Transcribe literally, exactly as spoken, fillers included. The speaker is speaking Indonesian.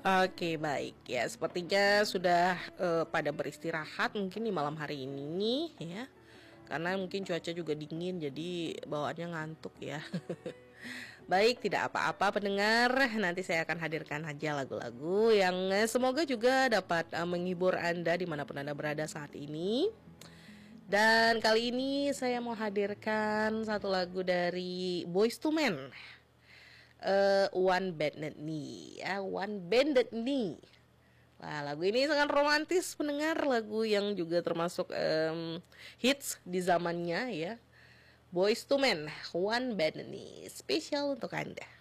Oke, baik ya. Sepertinya sudah eh, pada beristirahat mungkin di malam hari ini ya. Karena mungkin cuaca juga dingin jadi bawaannya ngantuk ya. Baik, tidak apa-apa pendengar. Nanti saya akan hadirkan aja lagu-lagu yang eh, semoga juga dapat eh, menghibur Anda dimanapun Anda berada saat ini. Dan kali ini saya mau hadirkan satu lagu dari Boyz two Men, uh, One Bended Knee ya, One Bended Knee. Wah, lagu ini sangat romantis pendengar, lagu yang juga termasuk um, hits di zamannya ya. Boyz two Men, One Bended Knee, spesial untuk Anda.